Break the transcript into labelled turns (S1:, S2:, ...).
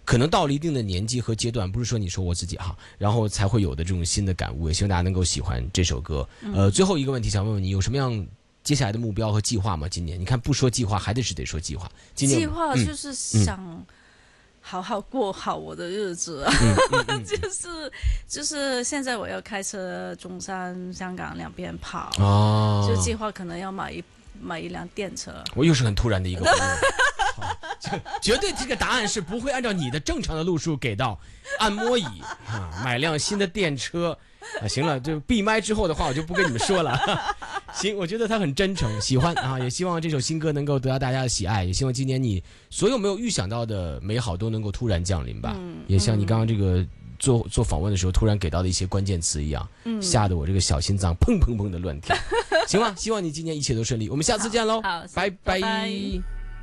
S1: 可能到了一定的年纪和阶段，不是说你说我自己哈，然后才会有的这种新的感悟，也希望大家能够喜欢这首歌。最后一个问题想问问你，有什么样接下来的目标和计划吗？今年你看不说计划，还得说计划。今年
S2: 计划就是想好好过好我的日子，就是现在我要开车中山、香港两边跑，就计划可能要买一辆电车。
S1: 我又是很突然的一个回应，绝对这个答案是不会按照你的正常的路数给到。按摩椅买辆新的电车行了，就闭麦之后的话我就不跟你们说了。行，我觉得他很真诚，喜欢也希望这首新歌能够得到大家的喜爱，也希望今年你所有没有预想到的美好都能够突然降临吧。也像你刚刚这个做访问的时候突然给到的一些关键词一样，吓得我这个小心脏砰砰砰的乱跳。行吧，希望你今年一切都顺利，我们下次见喽，
S2: 好，
S1: 拜
S2: 拜拜。